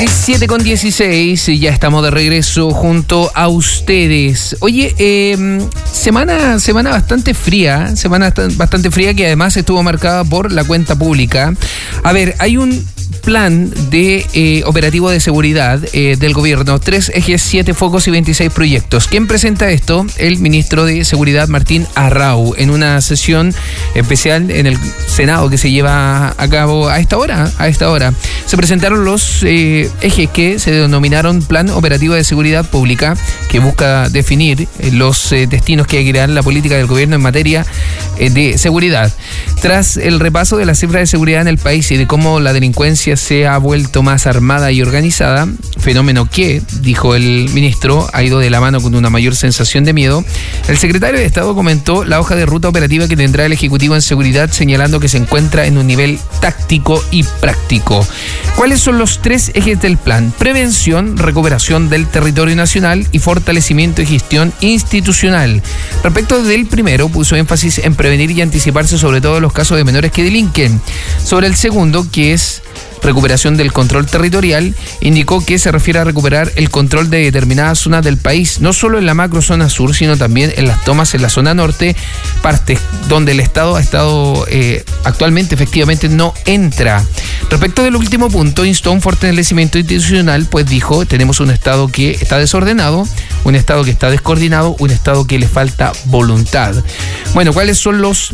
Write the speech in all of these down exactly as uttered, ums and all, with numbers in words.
siete con dieciséis y ya estamos de regreso junto a ustedes. Oye, eh, semana, semana bastante fría, semana bastante fría que además estuvo marcada por la cuenta pública. A ver, hay un plan de eh, operativo de seguridad eh, del gobierno, tres ejes, siete focos y veintiséis proyectos. ¿Quién presenta esto? El ministro de Seguridad, Martín Arrau, en una sesión especial en el Senado que se lleva a cabo a esta hora. A esta hora se presentaron los eh, ejes que se denominaron Plan Operativo de Seguridad Pública, que busca definir eh, los eh, destinos que guiarán la política del gobierno en materia eh, de seguridad. Tras el repaso de las cifras de seguridad en el país y de cómo la delincuencia se ha vuelto más armada y organizada, fenómeno que, dijo el ministro, ha ido de la mano con una mayor sensación de miedo, el secretario de Estado comentó la hoja de ruta operativa que tendrá el Ejecutivo en seguridad, señalando que se encuentra en un nivel táctico y práctico. ¿Cuáles son los tres ejes del plan? Prevención, recuperación del territorio nacional y fortalecimiento y gestión institucional. Respecto del primero, puso énfasis en prevenir y anticiparse sobre todo en los casos de menores que delinquen. Sobre el segundo, que es recuperación del control territorial, indicó que se refiere a recuperar el control de determinadas zonas del país, no solo en la macro zona sur, sino también en las tomas en la zona norte, partes donde el Estado ha estado eh, actualmente efectivamente no entra. Respecto del último punto, instó un fortalecimiento institucional, pues dijo, tenemos un Estado que está desordenado, un Estado que está descoordinado, un Estado que le falta voluntad. Bueno, ¿cuáles son los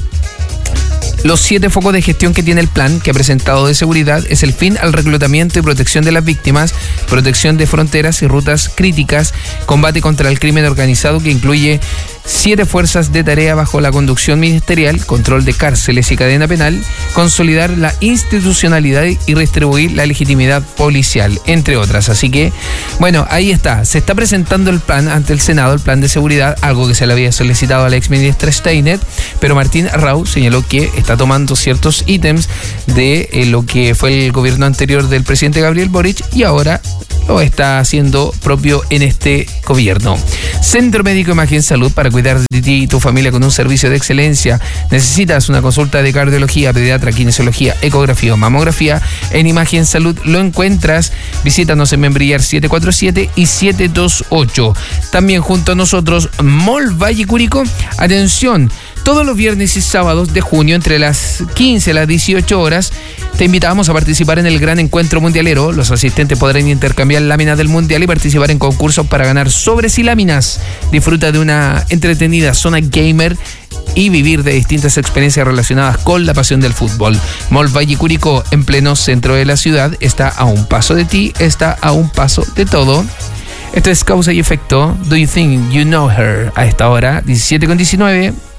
Los siete focos de gestión que tiene el plan que ha presentado de seguridad? Es el fin al reclutamiento y protección de las víctimas, protección de fronteras y rutas críticas, combate contra el crimen organizado, que incluye siete fuerzas de tarea bajo la conducción ministerial, control de cárceles y cadena penal, consolidar la institucionalidad y redistribuir la legitimidad policial, entre otras. Así que, bueno, ahí está. Se está presentando el plan ante el Senado, el plan de seguridad, algo que se le había solicitado a la exministra Steinert, pero Martín Arrau señaló que está tomando ciertos ítems de eh, lo que fue el gobierno anterior del presidente Gabriel Boric y ahora lo está haciendo propio en este gobierno. Centro Médico Imagen Salud, para cuidar de ti y tu familia con un servicio de excelencia. ¿Necesitas una consulta de cardiología, pediatra, kinesiología, ecografía o mamografía? En Imagen Salud lo encuentras. Visítanos en Membrillar siete cuatro siete y siete dos ocho. También junto a nosotros, Mall Valle Curicó. Atención, todos los viernes y sábados de junio, entre las quince y las dieciocho horas, te invitamos a participar en el gran encuentro mundialero. Los asistentes podrán intercambiar láminas del mundial y participar en concursos para ganar sobres y láminas. Disfruta de una entretenida zona gamer y vivir de distintas experiencias relacionadas con la pasión del fútbol. Mall Valle Curicó, en pleno centro de la ciudad, está a un paso de ti, está a un paso de todo. Esto es Causa y Efecto. Do you think you know her? A esta hora, diecisiete con diecinueve.